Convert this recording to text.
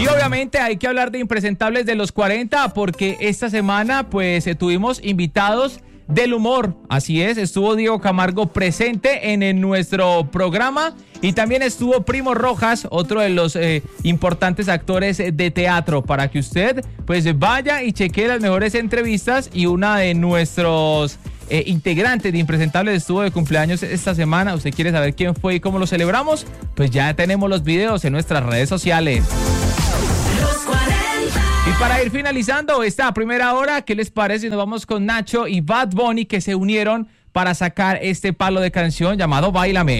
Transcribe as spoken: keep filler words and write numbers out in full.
Y obviamente hay que hablar de impresentables de los cuarenta porque esta semana pues eh, tuvimos invitados del humor. Así es, estuvo Diego Camargo presente en, en nuestro programa y también estuvo Primo Rojas, otro de los eh, importantes actores de teatro, para que usted pues vaya y chequee las mejores entrevistas. Y una de nuestros eh, integrantes de Impresentables estuvo de cumpleaños esta semana. ¿Usted quiere saber quién fue y cómo lo celebramos? Pues ya tenemos los videos en nuestras redes sociales. Y para ir finalizando esta primera hora, ¿qué les parece? Nos vamos con Nacho y Bad Bunny, que se unieron para sacar este palo de canción llamado Báilame.